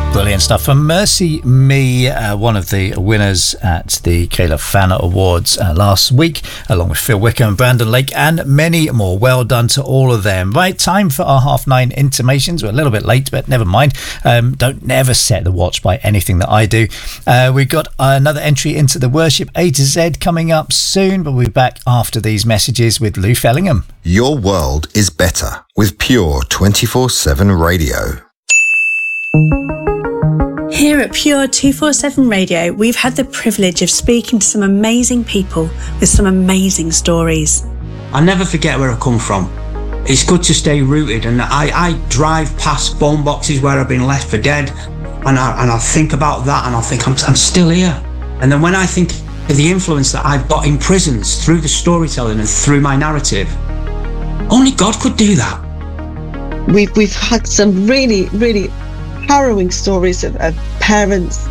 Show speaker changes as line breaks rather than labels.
Brilliant stuff from Mercy Me, one of the winners at the Kayla Fanner Awards last week, along with Phil Wickham, Brandon Lake, and many more. Well done to all of them. Right, time for our 9:30 intimations. We're a little bit late, but never mind. Don't never set the watch by anything that I do. We've got another entry into the Worship A to Z coming up soon, but we'll be back after these messages with Lou Fellingham.
Your world is better with Pure 24/7 Radio.
Here at Pure 247 Radio, we've had the privilege of speaking to some amazing people with some amazing stories.
I'll never forget where I come from. It's good to stay rooted, and I drive past bone boxes where I've been left for dead, and I think about that, and I think I'm still here. And then when I think of the influence that I've got in prisons through the storytelling and through my narrative, only God could do that.
We've had some really, really harrowing stories of parents